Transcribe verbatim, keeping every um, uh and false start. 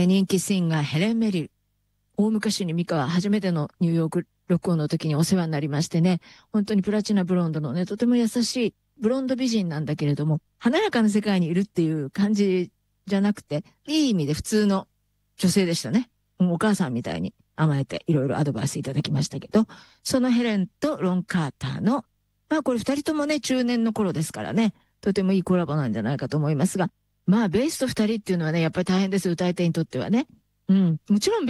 人気シンガーヘレン・メリル。大昔にミカは初めてのニューヨーク録音の時にお世話になりましてね、本当にプラチナブロンドのね、とても優しいブロンド美人なんだけれども、華やかな世界にいるっていう感じじゃなくて、いい意味で普通の女性でしたね。お母さんみたいに甘えていろいろアドバイスいただきましたけど、そのヘレンとロン・カーターの、まあこれ二人ともね、中年の頃ですからね、とてもいいコラボなんじゃないかと思いますが、まあベースと二人っていうのはね、やっぱり大変です、歌い手にとってはね。うん。もちろん